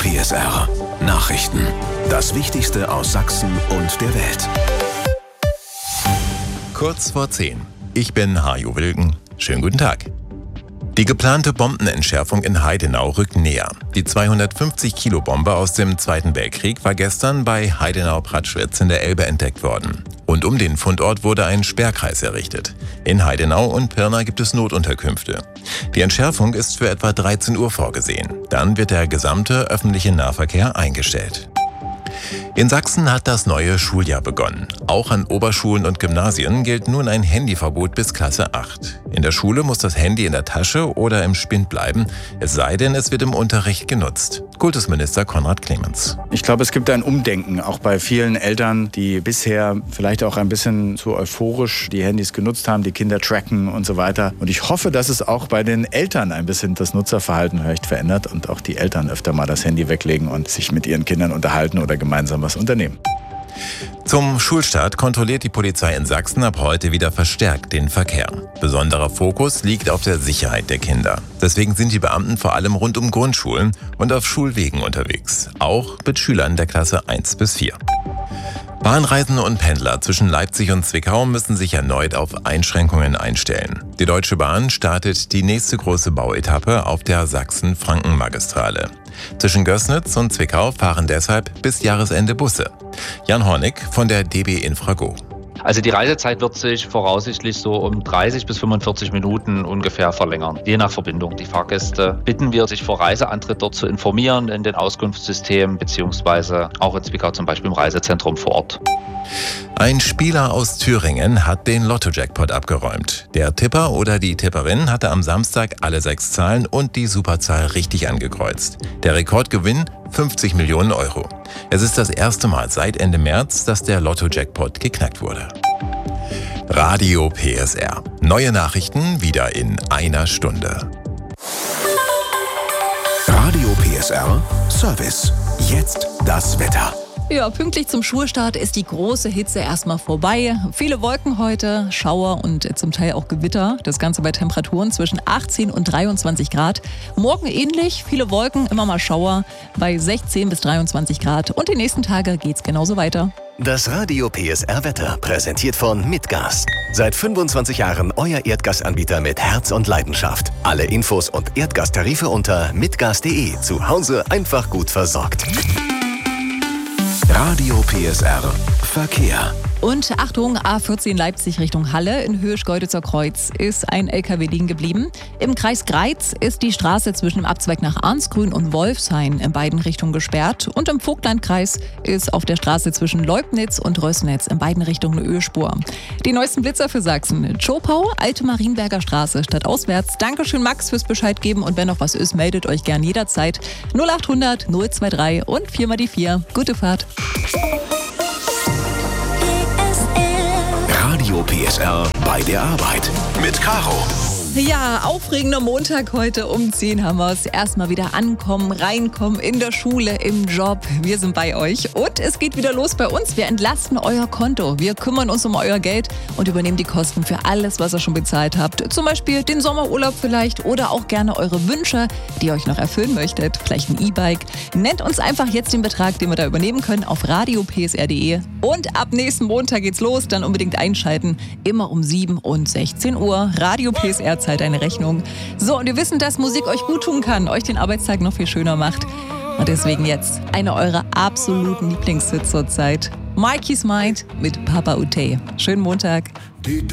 PSR Nachrichten. Das Wichtigste aus Sachsen und der Welt. Kurz vor 10. Ich bin Hajo Wilken. Schönen guten Tag. Die geplante Bombenentschärfung in Heidenau rückt näher. Die 250-Kilo-Bombe aus dem Zweiten Weltkrieg war gestern bei Heidenau-Pratschwitz in der Elbe entdeckt worden. Rund um den Fundort wurde ein Sperrkreis errichtet. In Heidenau und Pirna gibt es Notunterkünfte. Die Entschärfung ist für etwa 13 Uhr vorgesehen. Dann wird der gesamte öffentliche Nahverkehr eingestellt. In Sachsen hat das neue Schuljahr begonnen. Auch an Oberschulen und Gymnasien gilt nun ein Handyverbot bis Klasse 8. In der Schule muss das Handy in der Tasche oder im Spind bleiben, es sei denn, es wird im Unterricht genutzt. Kultusminister Konrad Clemens. Ich glaube, es gibt ein Umdenken, auch bei vielen Eltern, die bisher vielleicht auch ein bisschen zu euphorisch die Handys genutzt haben, die Kinder tracken und so weiter. Und ich hoffe, dass es auch bei den Eltern ein bisschen das Nutzerverhalten vielleicht verändert und auch die Eltern öfter mal das Handy weglegen und sich mit ihren Kindern unterhalten oder gemeinsam was unternehmen. Zum Schulstart kontrolliert die Polizei in Sachsen ab heute wieder verstärkt den Verkehr. Besonderer Fokus liegt auf der Sicherheit der Kinder. Deswegen sind die Beamten vor allem rund um Grundschulen und auf Schulwegen unterwegs, auch mit Schülern der Klasse 1 bis 4. Bahnreisende und Pendler zwischen Leipzig und Zwickau müssen sich erneut auf Einschränkungen einstellen. Die Deutsche Bahn startet die nächste große Bauetappe auf der Sachsen-Franken-Magistrale. Zwischen Gößnitz und Zwickau fahren deshalb bis Jahresende Busse. Jan Hornig von der DB Infrago. Also die Reisezeit wird sich voraussichtlich so um 30 bis 45 Minuten ungefähr verlängern, je nach Verbindung. Die Fahrgäste bitten wir, sich vor Reiseantritt dort zu informieren in den Auskunftssystemen beziehungsweise auch in Zwickau zum Beispiel im Reisezentrum vor Ort. Ein Spieler aus Thüringen hat den Lotto-Jackpot abgeräumt. Der Tipper oder die Tipperin hatte am Samstag alle 6 Zahlen und die Superzahl richtig angekreuzt. Der Rekordgewinn 50 Millionen Euro. Es ist das erste Mal seit Ende März, dass der Lotto-Jackpot geknackt wurde. Radio PSR. Neue Nachrichten wieder in einer Stunde. Radio PSR Service. Jetzt das Wetter. Ja, pünktlich zum Schulstart ist die große Hitze erstmal vorbei. Viele Wolken heute, Schauer und zum Teil auch Gewitter. Das Ganze bei Temperaturen zwischen 18 und 23 Grad. Morgen ähnlich, viele Wolken, immer mal Schauer bei 16 bis 23 Grad. Und die nächsten Tage geht's genauso weiter. Das Radio PSR Wetter präsentiert von Mitgas. Seit 25 Jahren euer Erdgasanbieter mit Herz und Leidenschaft. Alle Infos und Erdgastarife unter mitgas.de. Zu Hause einfach gut versorgt. Radio PSR Verkehr. Und Achtung, A14 Leipzig Richtung Halle in Höhe Schkeuditzer Kreuz ist ein LKW liegen geblieben. Im Kreis Greiz ist die Straße zwischen dem Abzweig nach Arnsgrün und Wolfshain in beiden Richtungen gesperrt. Und im Vogtlandkreis ist auf der Straße zwischen Leubnitz und Rößnitz in beiden Richtungen eine Ölspur. Die neuesten Blitzer für Sachsen. Zschopau, Alte Marienberger Straße, stadtauswärts. Dankeschön Max fürs Bescheid geben und wenn noch was ist, meldet euch gern jederzeit. 0800 023 und 4 mal die 4. Gute Fahrt. Radio PSR bei der Arbeit mit Caro. Ja, aufregender Montag heute um 10 haben wir es. Erstmal wieder ankommen, reinkommen in der Schule, im Job. Wir sind bei euch und es geht wieder los bei uns. Wir entlasten euer Konto. Wir kümmern uns um euer Geld und übernehmen die Kosten für alles, was ihr schon bezahlt habt. Zum Beispiel den Sommerurlaub vielleicht oder auch gerne eure Wünsche, die ihr euch noch erfüllen möchtet. Vielleicht ein E-Bike. Nennt uns einfach jetzt den Betrag, den wir da übernehmen können auf radiopsr.de. Und ab nächsten Montag geht's los. Dann unbedingt einschalten. Immer um 7 und 16 Uhr. Radio PSR zahlt eine Rechnung. So, und wir wissen, dass Musik euch gut tun kann, euch den Arbeitstag noch viel schöner macht. Und deswegen jetzt eine eurer absoluten Lieblingshits zur Zeit. Mikey's Mind mit Papa Ute. Schönen Montag.